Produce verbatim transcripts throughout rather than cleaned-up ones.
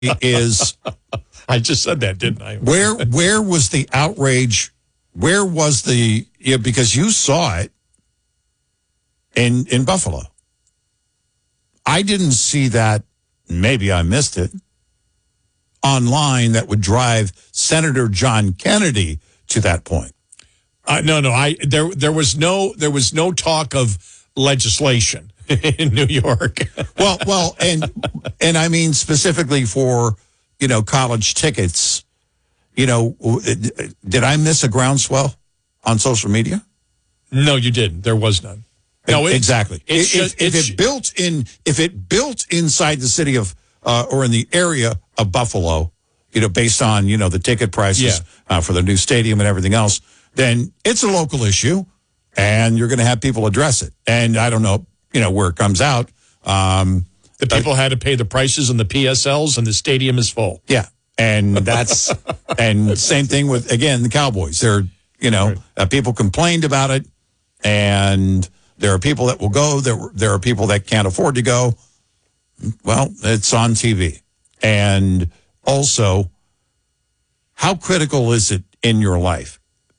is... I just said that, didn't I? Where where was the outrage? Where was the... Yeah, because you saw it in in Buffalo. I didn't see that. Maybe I missed it. Online that would drive Senator John Kennedy to that point. Uh, no, no, I there there was no there was no talk of legislation in New York. well, well, and and I mean specifically for, you know, college tickets. You know, did I miss a groundswell on social media? No, you didn't. There was none. No, it, exactly. It, it, if, if it built in, if it built inside the city of uh, or in the area of Buffalo, you know, based on, you know, the ticket prices yeah. uh, for the new stadium and everything else, then it's a local issue, and you're going to have people address it. And I don't know, you know, where it comes out. Um, the people uh, had to pay the prices on the P S Ls, and the stadium is full. Yeah, and that's and same thing with again the Cowboys. They're you know right. uh, people complained about it, and there are people that will go. There there are people that can't afford to go. Well, it's on T V, and also, how critical is it in your life?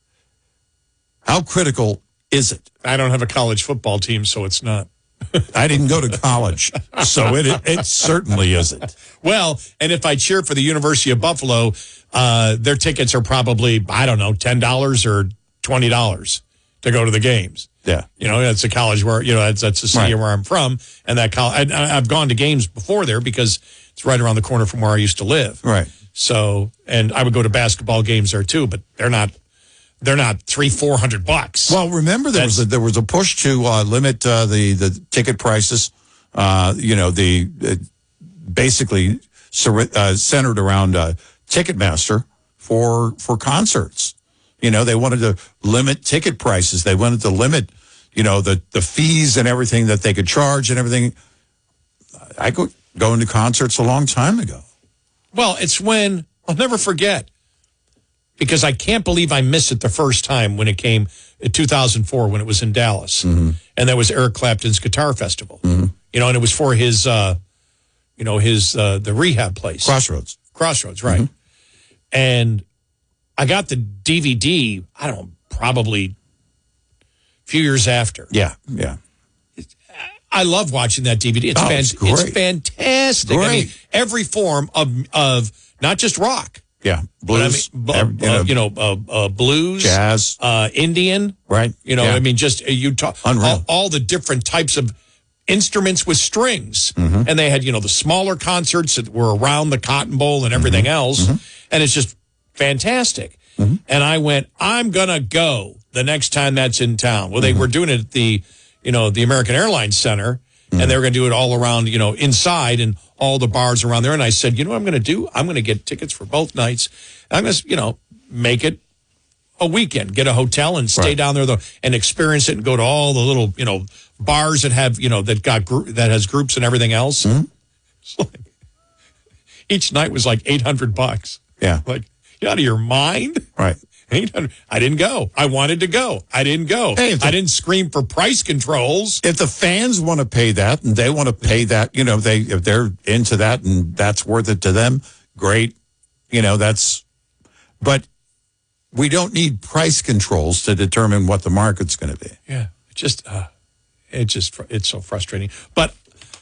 How critical is it? I don't have a college football team, so it's not. I didn't go to college, so it it certainly isn't. Well, and if I cheer for the University of Buffalo, uh, their tickets are probably, I don't know, ten dollars or twenty dollars to go to the games. Yeah. You know, that's a college where, you know, that's, that's the city right. where I'm from. And that college, I, I've gone to games before there because it's right around the corner from where I used to live. Right. So, and I would go to basketball games there too, but they're not. They're not three, four hundred bucks. Well, remember there That's, was a, there was a push to uh, limit uh, the the ticket prices. Uh, you know, the uh, basically uh, centered around uh, Ticketmaster for for concerts. You know, they wanted to limit ticket prices. They wanted to limit, you know, the the fees and everything that they could charge and everything. I go going to concerts a long time ago. Well, it's when I'll never forget. Because I can't believe I missed it the first time when it came in two thousand four when it was in Dallas. Mm-hmm. And that was Eric Clapton's Guitar Festival. Mm-hmm. You know, and it was for his, uh, you know, his, uh, the rehab place. Crossroads. Crossroads, right. Mm-hmm. And I got the D V D, I don't know, probably a few years after. Yeah, yeah. I love watching that D V D. It's, oh, fan- it's, great. it's fantastic. Great. I mean, every form of, of not just rock. Yeah, blues, but I mean, uh, uh, you know, uh, uh, blues, jazz, uh, Indian, right? You know, yeah. I mean, just uh, you talk all, all the different types of instruments with strings, mm-hmm. and they had you know the smaller concerts that were around the Cotton Bowl and everything mm-hmm. else, mm-hmm. and it's just fantastic. Mm-hmm. And I went, I'm gonna go the next time that's in town. Well, they mm-hmm. were doing it at the, you know, the American Airlines Center. Mm-hmm. And they were going to do it all around, you know, inside and all the bars around there. And I said, you know what I'm going to do? I'm going to get tickets for both nights. I'm going to, you know, make it a weekend, get a hotel and stay right. down there though, and experience it and go to all the little, you know, bars that have, you know, that got group, that has groups and everything else. Mm-hmm. It's like, each night was like eight hundred bucks. Yeah. Like, you out of your mind? Right. I didn't go. I wanted to go. I didn't go. Hey, the, I didn't scream for price controls. If the fans want to pay that and they want to pay that, you know, they if they're into that and that's worth it to them, great. You know, that's, but we don't need price controls to determine what the market's going to be. Yeah, it just, uh, it just, it's so frustrating. But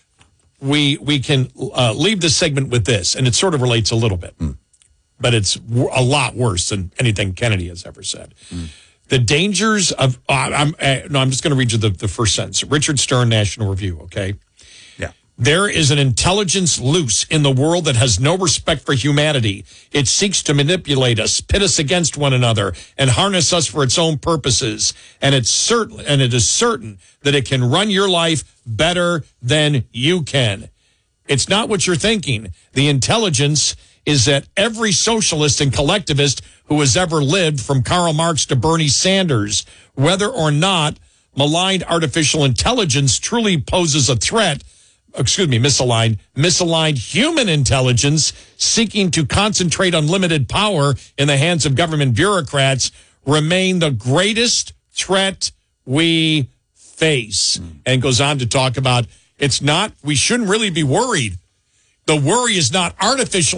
we we can uh, leave this segment with this, and it sort of relates a little bit. Mm. But it's a lot worse than anything Kennedy has ever said. Mm. The dangers of, uh, I'm uh, no, I'm just going to read you the, the first sentence. Richard Stern, National Review, okay? Yeah. There is an intelligence loose in the world that has no respect for humanity. It seeks to manipulate us, pit us against one another, and harness us for its own purposes. And it's certain, and it is certain that it can run your life better than you can. It's not what you're thinking. The intelligence is that every socialist and collectivist who has ever lived, from Karl Marx to Bernie Sanders, whether or not maligned artificial intelligence truly poses a threat, excuse me, misaligned, misaligned human intelligence seeking to concentrate unlimited power in the hands of government bureaucrats, remain the greatest threat we face. Mm. And goes on to talk about, it's not, we shouldn't really be worried. The worry is not artificial